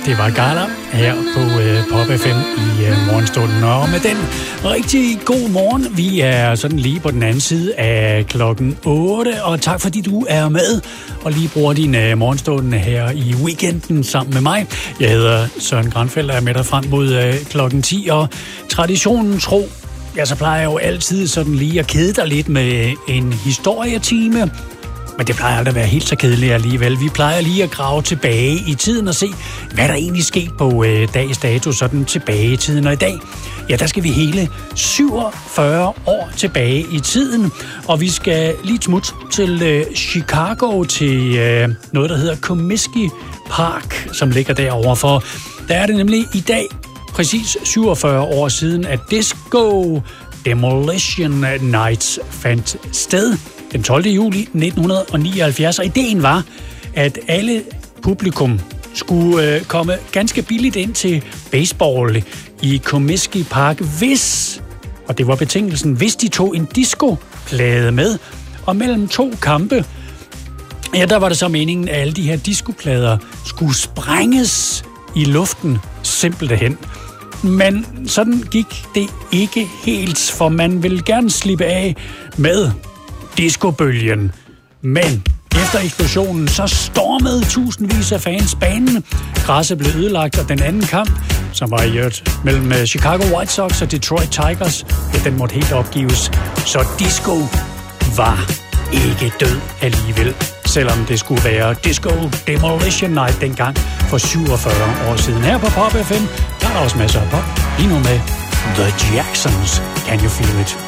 Det var Gala her på Pop FM i morgenstunden. Og med den rigtig god morgen. Vi er sådan lige på den anden side af klokken 8. Og tak fordi du er med og lige bruger din morgenstund her i weekenden sammen med mig. Jeg hedder Søren Granfeldt og er med dig frem mod klokken 10. Og traditionen tro, ja, så plejer jeg jo altid sådan lige at kede dig lidt med en historietime. Men det plejer aldrig at være helt så kedeligt alligevel. Vi plejer lige at grave tilbage i tiden og se, hvad der egentlig skete på dags dato, sådan tilbage i tiden. Og i dag, ja, der skal vi hele 47 år tilbage i tiden. Og vi skal lige smut til Chicago, til noget, der hedder Comiskey Park, som ligger derovre. For der er det nemlig i dag, præcis 47 år siden, at Disco Demolition Nights fandt sted. Den 12. juli 1979, og ideen var, at alle publikum skulle komme ganske billigt ind til baseball i Comiskey Park, hvis, og det var betingelsen, hvis de tog en discoplade med, og mellem to kampe, ja, der var det så meningen, at alle de her discoplader skulle sprænges i luften simpelthen. Men sådan gik det ikke helt, for man ville gerne slippe af med discobølgen. Men efter eksplosionen, så stormede tusindvis af fans banen. Græsset blev ødelagt, og den anden kamp, som var i mellem Chicago White Sox og Detroit Tigers, ja, den måtte helt opgives. Så disco var ikke død alligevel, selvom det skulle være Disco Demolition Night dengang for 47 år siden. Her på Pop FM, der er også masser af pop. Lige nu med The Jacksons. Can you feel it?